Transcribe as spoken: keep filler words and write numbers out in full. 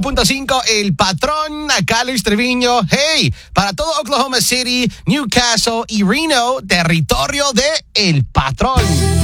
punto cinco, El Patrón, acá Luis Treviño. Hey, para todo Oklahoma City, Newcastle y Reno, territorio de El Patrón.